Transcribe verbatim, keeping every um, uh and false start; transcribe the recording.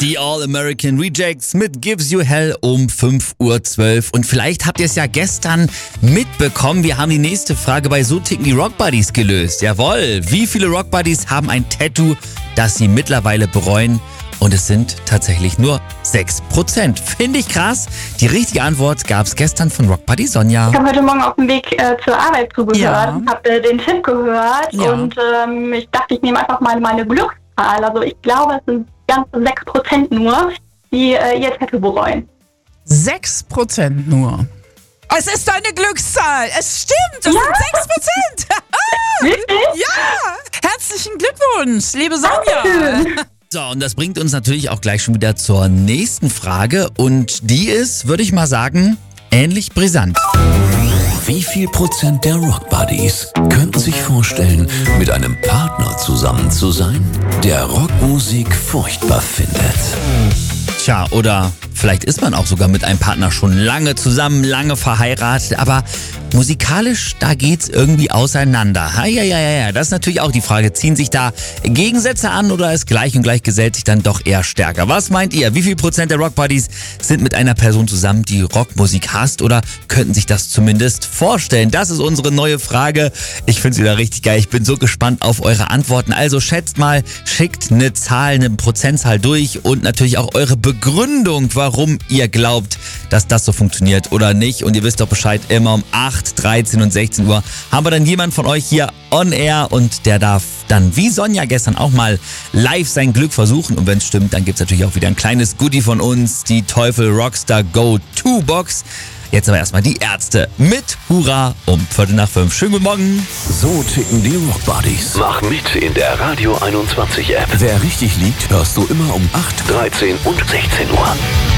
Die All-American Rejects mit Gives You Hell um fünf Uhr zwölf. Und vielleicht habt ihr es ja gestern mitbekommen. Wir haben die nächste Frage bei So ticken die Rock Buddies gelöst. Jawohl. Wie viele Rock Buddies haben ein Tattoo, das sie mittlerweile bereuen? Und es sind tatsächlich nur sechs Prozent. Finde ich krass. Die richtige Antwort gab es gestern von Rock Buddy Sonja. Ich habe heute Morgen auf dem Weg äh, zur Arbeit zugehört, Ja. habe äh, den Tipp gehört Ja. und ähm, ich dachte, ich nehme einfach mal meine Glückszahl. Also ich glaube, es sind ganze sechs Prozent nur, die äh, ihr Tattoo bereuen. sechs Prozent nur. Es ist deine Glückszahl. Es stimmt. Es Ja. sind sechs Prozent. Wirklich? Ja. Herzlichen Glückwunsch, liebe Sonja. Dankeschön. So, und das bringt uns natürlich auch gleich schon wieder zur nächsten Frage. Und die ist, würde ich mal sagen, ähnlich brisant. Wie viel Prozent der Rock Buddies könnten sich vorstellen, mit einem Partner zusammen zu sein, der Rockmusik furchtbar findet? Tja, oder vielleicht ist man auch sogar mit einem Partner schon lange zusammen, lange verheiratet, aber musikalisch, da geht's irgendwie auseinander. Ja, ja, ja, ja, das ist natürlich auch die Frage. Ziehen sich da Gegensätze an oder ist gleich und gleich gesellt sich dann doch eher stärker? Was meint ihr? Wie viel Prozent der Rockbuddies sind mit einer Person zusammen, die Rockmusik hasst oder könnten sich das zumindest vorstellen? Das ist unsere neue Frage. Ich finde sie wieder richtig geil. Ich bin so gespannt auf eure Antworten. Also schätzt mal, schickt eine Zahl, eine Prozentzahl durch und natürlich auch eure Begründung, warum ihr glaubt, dass das so funktioniert oder nicht. Und ihr wisst doch Bescheid, immer um acht, dreizehn und sechzehn Uhr haben wir dann jemand von euch hier on air und der darf dann wie Sonja gestern auch mal live sein Glück versuchen. Und wenn es stimmt, dann gibt es natürlich auch wieder ein kleines Goodie von uns, die Teufel Rockstar Go zwei Box. Jetzt aber erstmal die Ärzte mit Hurra um Viertel nach fünf. Schönen guten Morgen. So ticken die Rock Buddies. Mach mit in der Radio einundzwanzig App. Wer richtig liegt, hörst du immer um acht, dreizehn und sechzehn Uhr.